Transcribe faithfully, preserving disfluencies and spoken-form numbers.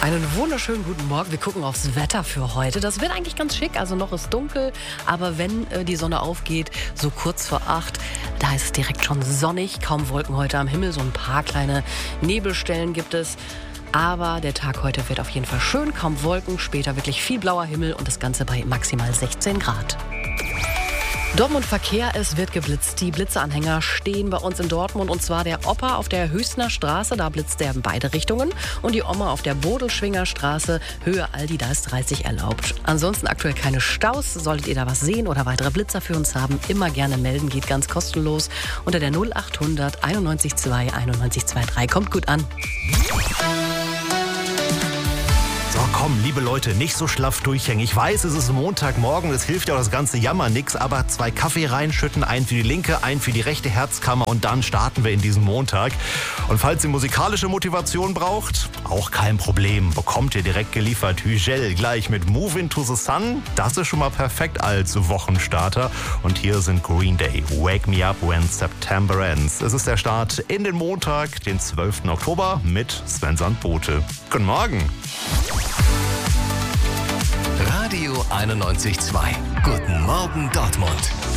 Einen wunderschönen guten Morgen. Wir gucken aufs Wetter für heute. Das wird eigentlich ganz schick. Also noch ist dunkel, aber wenn äh, die Sonne aufgeht, so kurz vor acht, da ist es direkt schon sonnig. Kaum Wolken heute am Himmel. So ein paar kleine Nebelstellen gibt es. Aber der Tag heute wird auf jeden Fall schön. Kaum Wolken, später wirklich viel blauer Himmel und das Ganze bei maximal sechzehn Grad. Dortmund Verkehr, es wird geblitzt. Die Blitzeanhänger stehen bei uns in Dortmund und zwar der Opa auf der Höchstner Straße, da blitzt der in beide Richtungen und die Oma auf der Bodelschwinger Straße, Höhe Aldi, da ist dreißig erlaubt. Ansonsten aktuell keine Staus, solltet ihr da was sehen oder weitere Blitzer für uns haben, immer gerne melden, geht ganz kostenlos unter der null achthundert einundneunzig zwei einundneunzig drei. Kommt gut an. So, komm, liebe Leute, nicht so schlaff durchhängen. Ich weiß, es ist Montagmorgen, es hilft ja auch das ganze Jammern nix, aber zwei Kaffee reinschütten, einen für die linke, einen für die rechte Herzkammer und dann starten wir in diesen Montag. Und falls ihr musikalische Motivation braucht, auch kein Problem, bekommt ihr direkt geliefert Hügel gleich mit Move Into the Sun. Das ist schon mal perfekt als Wochenstarter. Und hier sind Green Day, Wake Me Up When September Ends. Es ist der Start in den Montag, den zwölften Oktober mit Sven Sandbote. Guten Morgen. Radio einundneunzig Komma zwei. Guten Morgen Dortmund.